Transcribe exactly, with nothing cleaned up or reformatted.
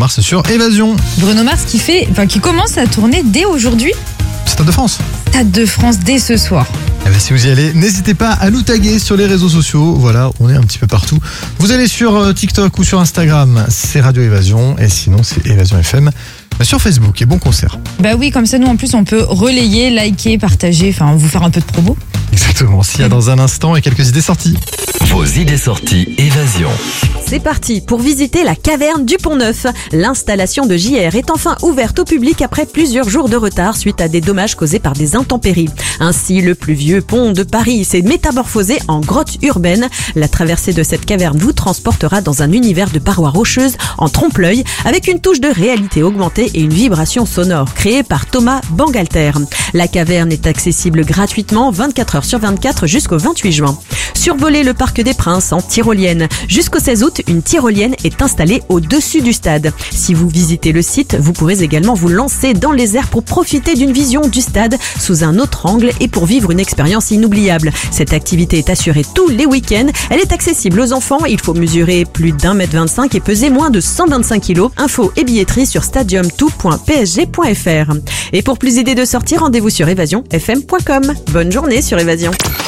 Mars sur Évasion. Bruno Mars qui fait, enfin qui commence à tourner dès aujourd'hui. Stade de France. Stade de France dès ce soir. Eh ben, si vous y allez, n'hésitez pas à nous taguer sur les réseaux sociaux. Voilà, on est un petit peu partout. Vous allez sur TikTok ou sur Instagram, c'est Radio Évasion. Et sinon, c'est Évasion F M sur Facebook. Et bon concert. Bah oui, comme ça, nous en plus, on peut relayer, liker, partager, enfin vous faire un peu de promo. Exactement. S'il y a dans un instant et quelques idées sorties. Vos idées sorties Évasion. C'est parti pour visiter la caverne du Pont-Neuf. L'installation de J R est enfin ouverte au public après plusieurs jours de retard suite à des dommages causés par des intempéries. Ainsi, le plus vieux pont de Paris s'est métamorphosé en grotte urbaine. La traversée de cette caverne vous transportera dans un univers de parois rocheuses en trompe-l'œil avec une touche de réalité augmentée et une vibration sonore créée par Thomas Bangalter. La caverne est accessible gratuitement vingt-quatre heures sur vingt-quatre jusqu'au vingt-huit juin. Survolez le Parc des Princes en tyrolienne. Jusqu'au seize août, une tyrolienne est installée au-dessus du stade. Si vous visitez le site, vous pourrez également vous lancer dans les airs pour profiter d'une vision du stade sous un autre angle et pour vivre une expérience inoubliable. Cette activité est assurée tous les week-ends. Elle est accessible aux enfants. Il faut mesurer plus d'un mètre vingt-cinq et peser moins de cent vingt-cinq kilos. Info et billetterie sur stadium tout point p s g point f r. Et pour plus d'idées de sortie, rendez-vous sur évasion f m point com. Bonne journée sur Évasion.